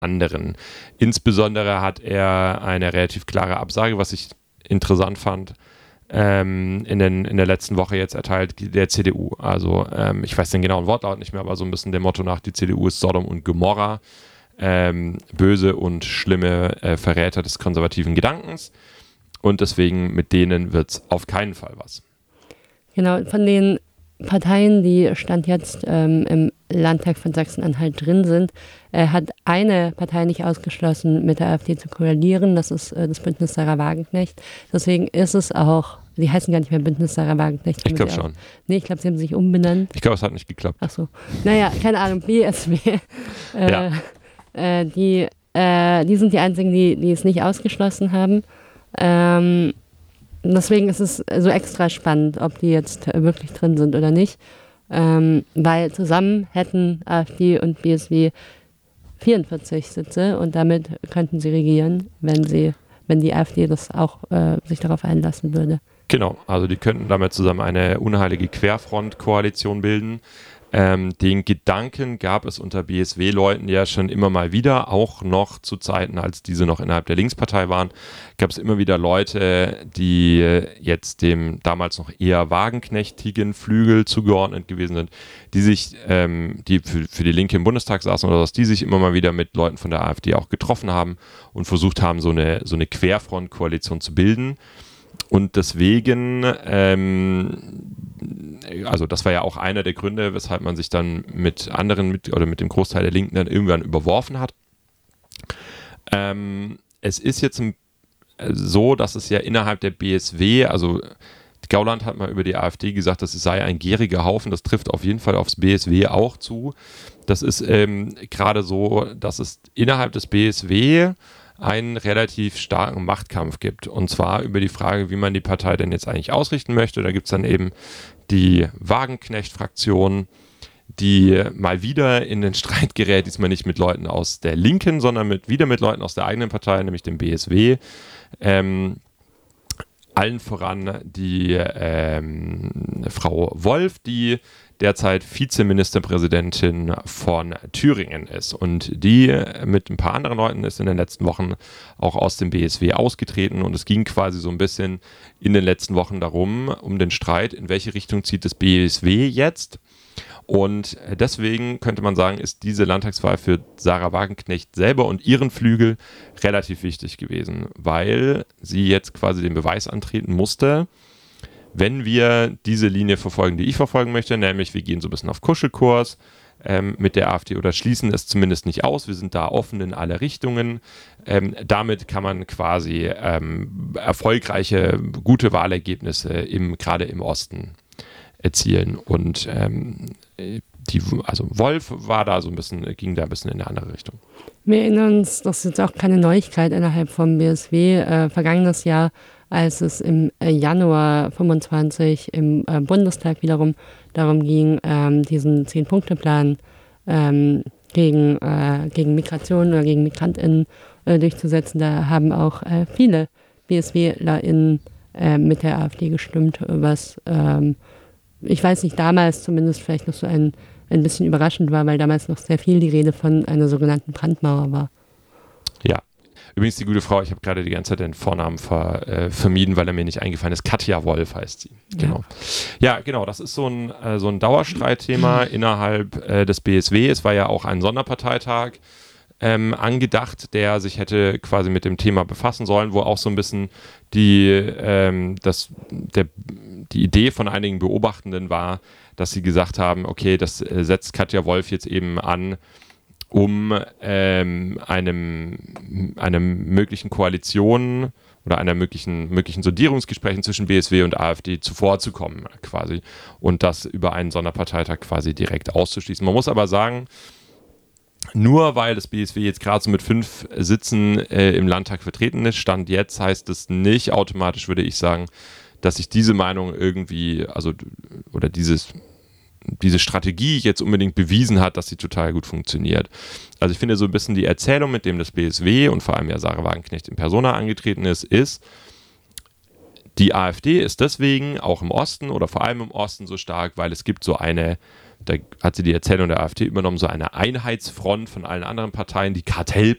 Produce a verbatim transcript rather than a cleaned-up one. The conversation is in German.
anderen. Insbesondere hat er eine relativ klare Absage, was ich interessant fand, ähm, in, den, in der letzten Woche jetzt erteilt, der C D U. Also ähm, ich weiß den genauen Wortlaut nicht mehr, aber so ein bisschen dem Motto nach, die C D U ist Sodom und Gomorra, ähm, böse und schlimme äh, Verräter des konservativen Gedankens. Und deswegen mit denen wird es auf keinen Fall was. Genau, von den Parteien, die Stand jetzt ähm, im Landtag von Sachsen-Anhalt drin sind, äh, hat eine Partei nicht ausgeschlossen, mit der AfD zu koalieren. Das ist äh, das Bündnis Sarah Wagenknecht. Deswegen ist es auch, die heißen gar nicht mehr Bündnis Sarah Wagenknecht. Ich glaube schon. Nee, ich glaube, sie haben sich umbenannt. Ich glaube, es hat nicht geklappt. Ach so. Naja, keine Ahnung, B S W. äh, ja. äh, die, äh, die sind die einzigen, die, die es nicht ausgeschlossen haben. Ähm, deswegen ist es so extra spannend, ob die jetzt wirklich drin sind oder nicht, ähm, weil zusammen hätten AfD und B S W vierundvierzig Sitze und damit könnten sie regieren, wenn sie, wenn die AfD das auch äh, sich darauf einlassen würde. Genau, also die könnten damit zusammen eine unheilige Querfront-Koalition bilden. Ähm, den Gedanken gab es unter B S W-Leuten ja schon immer mal wieder, auch noch zu Zeiten, als diese noch innerhalb der Linkspartei waren, gab es immer wieder Leute, die jetzt dem damals noch eher wagenknechtigen Flügel zugeordnet gewesen sind, die sich, ähm, die für, für die Linke im Bundestag saßen oder was, die sich immer mal wieder mit Leuten von der AfD auch getroffen haben und versucht haben, so eine, so eine Querfront-Koalition zu bilden. Und deswegen, ähm, also das war ja auch einer der Gründe, weshalb man sich dann mit anderen mit, oder mit dem Großteil der Linken dann irgendwann überworfen hat. Ähm, es ist jetzt so, dass es ja innerhalb der B S W, also Gauland hat mal über die AfD gesagt, dass es sei ein gieriger Haufen. Das trifft auf jeden Fall aufs B S W auch zu. Das ist ähm, gerade so, dass es innerhalb des B S W einen relativ starken Machtkampf gibt. Und zwar über die Frage, wie man die Partei denn jetzt eigentlich ausrichten möchte. Da gibt es dann eben die Wagenknecht-Fraktion, die mal wieder in den Streit gerät, diesmal nicht mit Leuten aus der Linken, sondern mit, wieder mit Leuten aus der eigenen Partei, nämlich dem B S W. Ähm, allen voran die ähm, Frau Wolf, die derzeit Vizeministerpräsidentin von Thüringen ist. Und die mit ein paar anderen Leuten ist in den letzten Wochen auch aus dem B S W ausgetreten. Und es ging quasi so ein bisschen in den letzten Wochen darum, um den Streit, in welche Richtung zieht das B S W jetzt. Und deswegen könnte man sagen, ist diese Landtagswahl für Sarah Wagenknecht selber und ihren Flügel relativ wichtig gewesen, weil sie jetzt quasi den Beweis antreten musste, wenn wir diese Linie verfolgen, die ich verfolgen möchte, nämlich wir gehen so ein bisschen auf Kuschelkurs ähm, mit der AfD oder schließen es zumindest nicht aus, wir sind da offen in alle Richtungen. Ähm, damit kann man quasi ähm, erfolgreiche, gute Wahlergebnisse im, gerade im Osten erzielen. Und ähm, die, also Wolf war da so ein bisschen, ging da ein bisschen in eine andere Richtung. Wir erinnern uns, das ist jetzt auch keine Neuigkeit innerhalb vom B S W. Äh, vergangenes Jahr, als es im Januar fünfundzwanzig im äh, Bundestag wiederum darum ging, ähm, diesen Zehn-Punkte-Plan ähm, gegen, äh, gegen Migration oder gegen MigrantInnen äh, durchzusetzen. Da haben auch äh, viele BSWlerInnen äh, mit der AfD gestimmt, was ähm, ich weiß nicht, damals zumindest vielleicht noch so ein, ein bisschen überraschend war, weil damals noch sehr viel die Rede von einer sogenannten Brandmauer war. Ja. Übrigens die gute Frau, ich habe gerade die ganze Zeit den Vornamen ver, äh, vermieden, weil er mir nicht eingefallen ist. Katja Wolf heißt sie. Genau. Ja, ja genau. Das ist so ein, äh, so ein Dauerstreitthema innerhalb äh, des B S W. Es war ja auch ein Sonderparteitag ähm, angedacht, der sich hätte quasi mit dem Thema befassen sollen, wo auch so ein bisschen die, ähm, das, der, die Idee von einigen Beobachtenden war, dass sie gesagt haben, okay, das äh, setzt Katja Wolf jetzt eben an, um ähm, einem, einem möglichen Koalition oder einer möglichen, möglichen Sondierungsgesprächen zwischen B S W und AfD zuvorzukommen quasi und das über einen Sonderparteitag quasi direkt auszuschließen. Man muss aber sagen, nur weil das B S W jetzt gerade so mit fünf Sitzen äh, im Landtag vertreten ist, Stand jetzt heißt es nicht automatisch, würde ich sagen, dass sich diese Meinung irgendwie, also oder dieses diese Strategie jetzt unbedingt bewiesen hat, dass sie total gut funktioniert. Also ich finde so ein bisschen die Erzählung, mit dem das B S W und vor allem ja Sarah Wagenknecht in Persona angetreten ist, ist, die AfD ist deswegen auch im Osten oder vor allem im Osten so stark, weil es gibt so eine, da hat sie die Erzählung der AfD übernommen, so eine Einheitsfront von allen anderen Parteien, die Kartell,